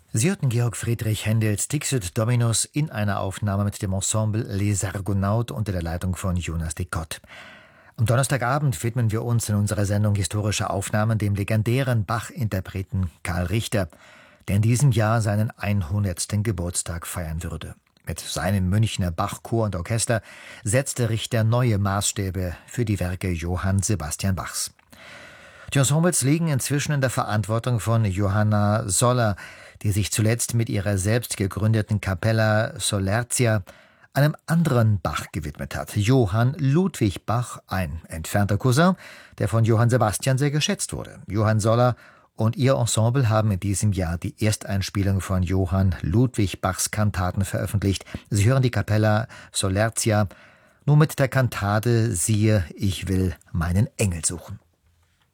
Sie hörten Georg Friedrich Händels Dixit Dominus in einer Aufnahme mit dem Ensemble Les Argonautes unter der Leitung von Jonas de Kott. Am Donnerstagabend widmen wir uns in unserer Sendung Historische Aufnahmen dem legendären Bach-Interpreten Karl Richter, der in diesem Jahr seinen 100. Geburtstag feiern würde. Mit seinem Münchner Bachchor und Orchester setzte Richter neue Maßstäbe für die Werke Johann Sebastian Bachs. Die Ensembles liegen inzwischen in der Verantwortung von Johanna Soller, die sich zuletzt mit ihrer selbst gegründeten Capella Solertia einem anderen Bach gewidmet hat, Johann Ludwig Bach, ein entfernter Cousin, der von Johann Sebastian sehr geschätzt wurde. Johann Soller und ihr Ensemble haben in diesem Jahr die Ersteinspielung von Johann Ludwig Bachs Kantaten veröffentlicht. Sie hören die Capella Solertia nun mit der Kantate Siehe, ich will meinen Engel suchen.